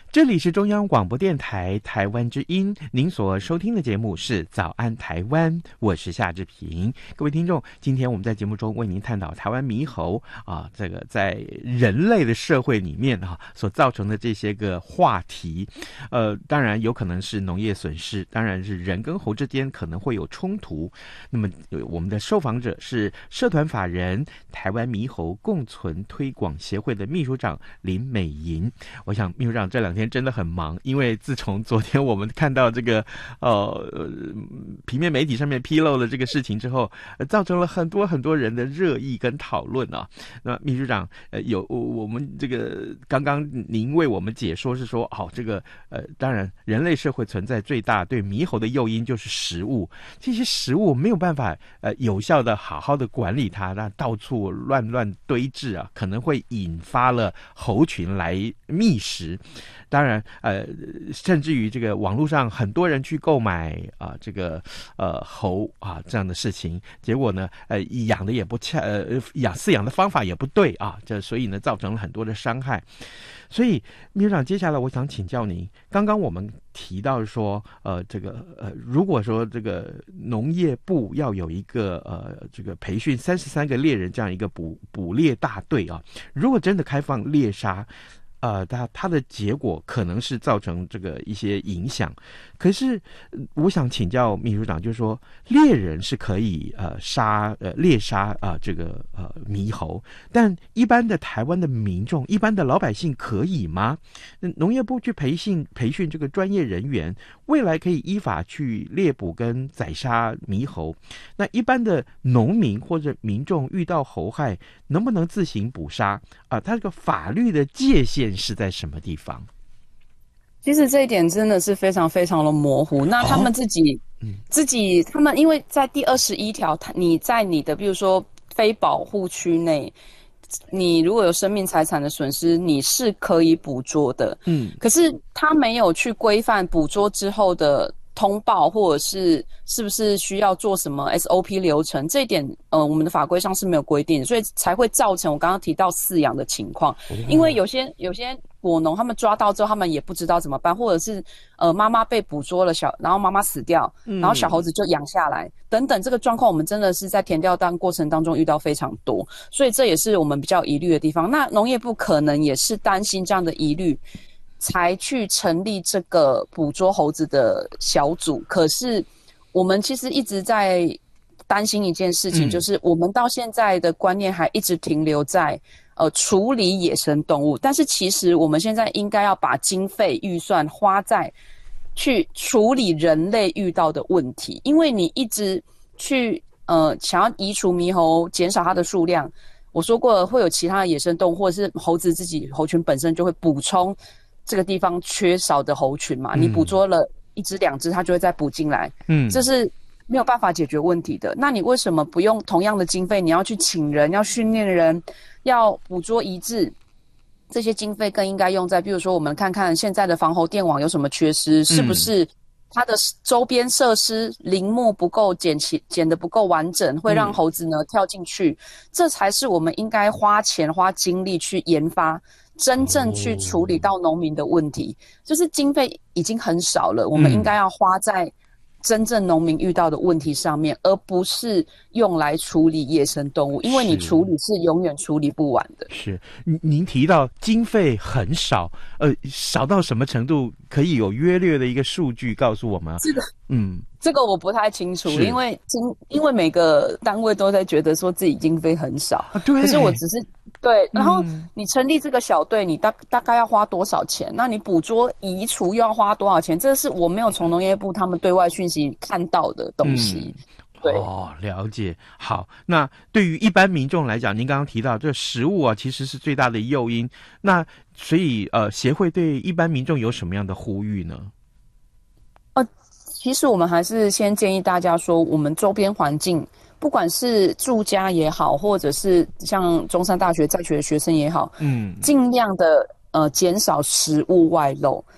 这里是中央广播电台台湾之音，您所收听的节目是早安台湾，我是夏志平。各位听众，今天我们在节目中为您探讨台湾猕猴这个在人类的社会里面所造成的这些个话题。当然有可能是农业损失，当然是人跟猴之间可能会有冲突。那么我们的受访者是社团法人台湾猕猴共存推广协会的秘书长林美莹。我想秘书长这两天真的很忙，因为自从昨天我们看到这个平面媒体上面披露了这个事情之后，造成了很多人的热议跟讨论啊。那秘书长我们这个刚刚您为我们解说是说这个当然人类社会存在最大对猕猴的诱因就是食物，这些食物没有办法有效的好好的管理它，那到处乱堆置啊，可能会引发了猴群来觅食。当然甚至于这个网络上很多人去购买这个猴这样的事情，结果呢养的也不饲养的方法也不对所以呢造成了很多的伤害。所以秘书长，接下来我想请教您，刚刚我们提到说如果说这个农业部要有一个这个培训33个猎人这样一个捕猎大队如果真的开放猎杀它的结果可能是造成这个一些影响。可是我想请教秘书长，就是说猎人是可以猎杀这个猕猴，但一般的台湾的民众，一般的老百姓可以吗？农业部去培训这个专业人员，未来可以依法去猎捕跟宰杀猕猴。那一般的农民或者民众遇到猴害，能不能自行捕杀它这个法律的界限是在什么地方？ 其实这一点真的是非常非常的模糊。那他们他们因为在第21条，你在你的比如说非保护区内，你如果有生命财产的损失，你是可以捕捉的。可是他没有去规范捕捉之后的通报，或者是不是需要做什么 SOP 流程，这一点我们的法规上是没有规定的，所以才会造成我刚刚提到饲养的情况。因为有些果农他们抓到之后，他们也不知道怎么办，或者是妈妈被捕捉了然后妈妈死掉，然后小猴子就养下来等等，这个状况我们真的是在田调过程当中遇到非常多，所以这也是我们比较疑虑的地方。那农业部可能也是担心这样的疑虑，才去成立这个捕捉猴子的小组。可是我们其实一直在担心一件事情，就是我们到现在的观念还一直停留在处理野生动物，但是其实我们现在应该要把经费预算花在去处理人类遇到的问题。因为你一直去想要移除猕猴，减少它的数量，我说过了会有其他的野生动物，或者是猴子自己猴群本身就会补充这个地方缺少的猴群嘛，你捕捉了1只2只，它就会再补进来，这是没有办法解决问题的。那你为什么不用同样的经费，你要去请人，要训练人，要捕捉移置，这些经费更应该用在比如说我们看看现在的防猴电网有什么缺失，是不是它的周边设施林木不够剪得不够完整，会让猴子呢跳进去，这才是我们应该花钱花精力去研发，真正去处理到农民的问题。就是经费已经很少了，我们应该要花在真正农民遇到的问题上面，而不是用来处理野生动物，因为你处理是永远处理不完的。 是您提到经费很少，少到什么程度？可以有约略的一个数据告诉我们？ 这个我不太清楚，因为每个单位都在觉得说自己经费很少， 对。 可是我只是对，然后你成立这个小队，你大概要花多少钱？那你捕捉移除又要花多少钱？这是我没有从农业部他们对外讯息看到的东西。对， 了解。好，那对于一般民众来讲，您刚刚提到这食物其实是最大的诱因。那所以协会对一般民众有什么样的呼吁呢？ 其实我们还是先建议大家说，我们周边环境，不管是住家也好，或者是像中山大学在学的学生也好，尽量的减少食物外漏。